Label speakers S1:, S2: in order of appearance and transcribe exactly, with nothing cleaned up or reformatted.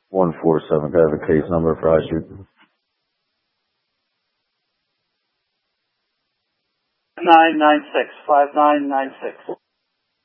S1: one four seven. Can I have a case number for High Street?
S2: nine nine six, five nine nine six.